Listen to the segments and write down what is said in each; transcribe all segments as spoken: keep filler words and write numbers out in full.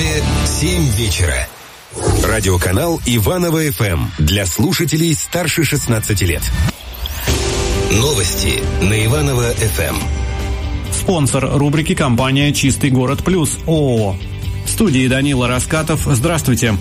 Иванове семь вечера. Радиоканал Иваново эф эм для слушателей старше шестнадцати лет. Новости на Иваново эф эм. Спонсор рубрики — компания «Чистый город плюс» ООО. В студии Данила Раскатов. Здравствуйте.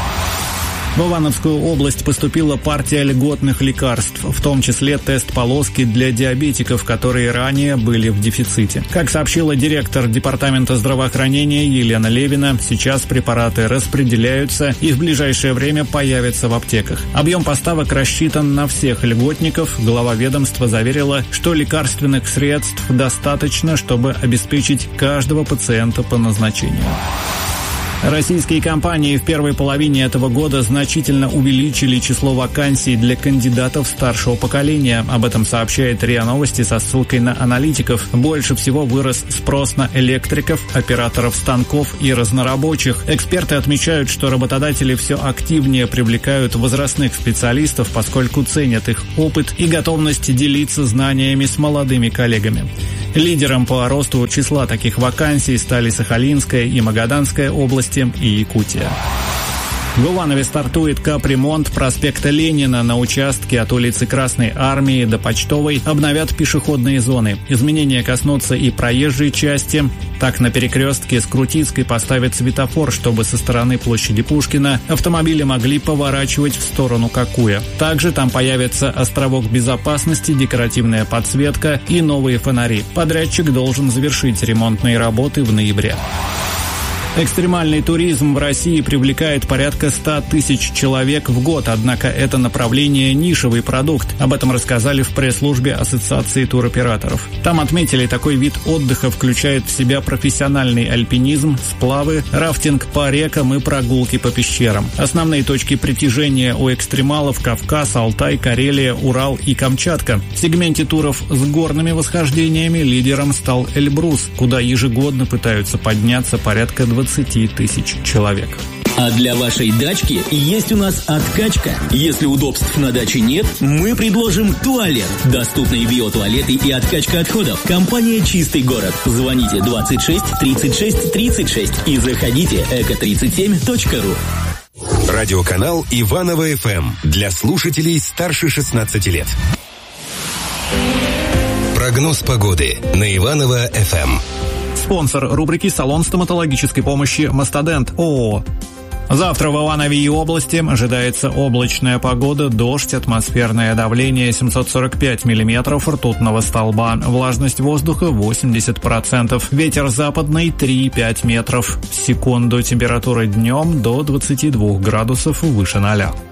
В Ивановскую область поступила партия льготных лекарств, в том числе тест-полоски для диабетиков, которые ранее были в дефиците. Как сообщила директор департамента здравоохранения Елена Левина, сейчас препараты распределяются и в ближайшее время появятся в аптеках. Объем поставок рассчитан на всех льготников. Глава ведомства заверила, что лекарственных средств достаточно, чтобы обеспечить каждого пациента по назначению. Российские компании в первой половине этого года значительно увеличили число вакансий для кандидатов старшего поколения. Об этом сообщает РИА Новости со ссылкой на аналитиков. Больше всего вырос спрос на электриков, операторов станков и разнорабочих. Эксперты отмечают, что работодатели все активнее привлекают возрастных специалистов, поскольку ценят их опыт и готовность делиться знаниями с молодыми коллегами. Лидером по росту числа таких вакансий стали Сахалинская и Магаданская области и Якутия. В Иванове стартует капремонт проспекта Ленина. На участке от улицы Красной Армии до Почтовой обновят пешеходные зоны. Изменения коснутся и проезжей части. Так, на перекрестке с Крутицкой поставят светофор, чтобы со стороны площади Пушкина автомобили могли поворачивать в сторону Кокуя. Также там появится островок безопасности, декоративная подсветка и новые фонари. Подрядчик должен завершить ремонтные работы в ноябре. Экстремальный туризм в России привлекает порядка ста тысяч человек в год, однако это направление – нишевый продукт. Об этом рассказали в пресс-службе Ассоциации туроператоров. Там отметили, такой вид отдыха включает в себя профессиональный альпинизм, сплавы, рафтинг по рекам и прогулки по пещерам. Основные точки притяжения у экстремалов – Кавказ, Алтай, Карелия, Урал и Камчатка. В сегменте туров с горными восхождениями лидером стал Эльбрус, куда ежегодно пытаются подняться порядка двадцати тысяч человек. А для вашей дачки есть у нас откачка. Если удобств на даче нет, мы предложим туалет. Доступные биотуалеты и откачка отходов. Компания «Чистый город». Звоните двадцать шесть тридцать шесть тридцать шесть и заходите эко тридцать семь точка ру. Радиоканал Иваново эф эм для слушателей старше шестнадцати лет. Прогноз погоды на Иваново эф эм. Спонсор рубрики — салон стоматологической помощи «Мастодент» ООО. Завтра в Иванове и области ожидается облачная погода, дождь, атмосферное давление семьсот сорок пять миллиметров ртутного столба, влажность воздуха восемьдесят процентов, ветер западный три-пять метров в секунду, температура днем до двадцати двух градусов выше ноля.